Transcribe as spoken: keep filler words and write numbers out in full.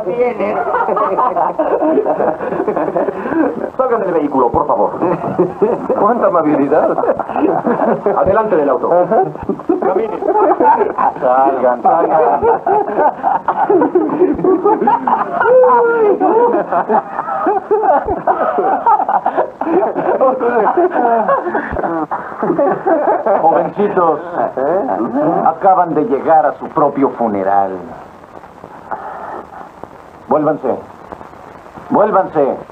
vienes. Salgan del vehículo, por favor. ¡Cuánta amabilidad! Adelante del auto. Caminen. Salgan, salgan. Jovencitos, acaban de llegar a su propio funeral. Vuélvanse. Vuélvanse.